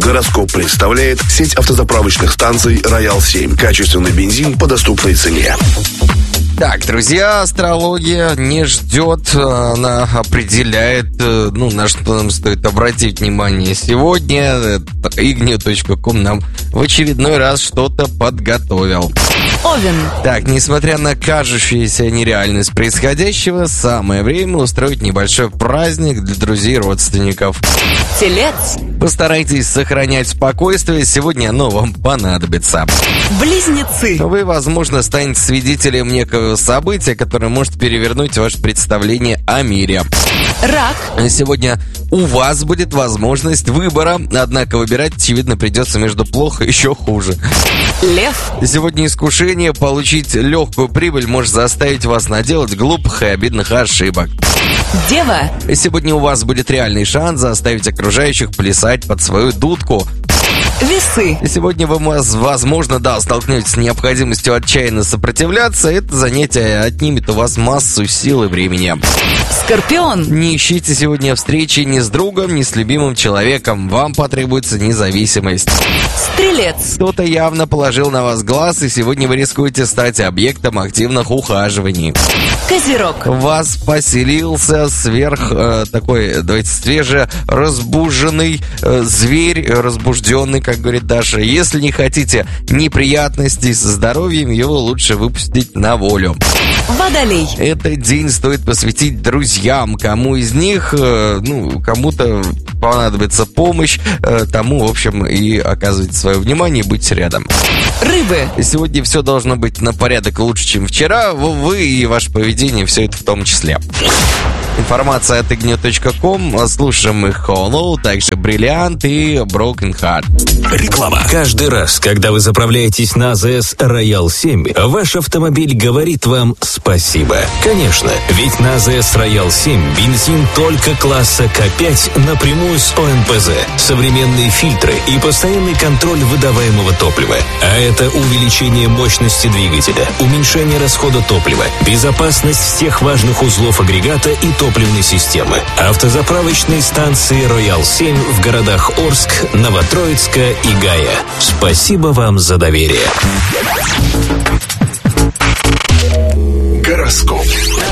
Гороскоп представляет сеть автозаправочных станций «Роял-7». Качественный бензин по доступной цене. Так, друзья, астрология не ждет, она определяет, на что нам стоит обратить внимание сегодня. Ignia.com нам в очередной раз что-то подготовил. Овен. Так, несмотря на кажущуюся нереальность происходящего, самое время устроить небольшой праздник для друзей и родственников. Телец. Постарайтесь сохранять спокойствие, сегодня оно вам понадобится. Близнецы. Вы, возможно, станете свидетелем некого события, которое может перевернуть ваше представление о мире. Рак. Сегодня у вас будет возможность выбора, однако выбирать, очевидно, придется между плохо и еще хуже. Лев. Сегодня искушение получить легкую прибыль может заставить вас наделать глупых и обидных ошибок. Дева. Сегодня у вас будет реальный шанс заставить окружающих плясать под свою дудку. Весы. Сегодня вы, возможно, столкнетесь с необходимостью отчаянно сопротивляться. Это занятие отнимет у вас массу сил и времени. Скорпион. Не ищите сегодня встречи ни с другом, ни с любимым человеком. Вам потребуется независимость. Стрелец. Кто-то явно положил на вас глаз, и сегодня вы рискуете стать объектом активных ухаживаний. Козерог. В вас поселился свежеразбуженный зверь, разбужденный, как говорит Даша. Если не хотите неприятностей со здоровьем, его лучше выпустить на волю. Водолей. Этот день стоит посвятить друзьям. Кому из них, кому-то понадобится помощь, тому, в общем, и оказывайте свое внимание, будьте рядом. Рыбы. Сегодня все должно быть на порядок лучше, чем вчера. Вы и ваше поведение, все это в том числе. Информация от Ignia.com. Слушаем их Hollow, также Бриллиант и Broken Heart. Реклама. Каждый раз, когда вы заправляетесь на АЗС Роял-7, ваш автомобиль говорит вам спасибо. Конечно, ведь на АЗС Роял-7 бензин только класса К5 напрямую с ОМПЗ, современные фильтры и постоянный контроль выдаваемого топлива. А это увеличение мощности двигателя, уменьшение расхода топлива, безопасность всех важных узлов агрегата и топливной системы. Автозаправочные станции Роял-7 в городах Орск, Новотроицка и Гая. Спасибо вам за доверие. Гороскоп.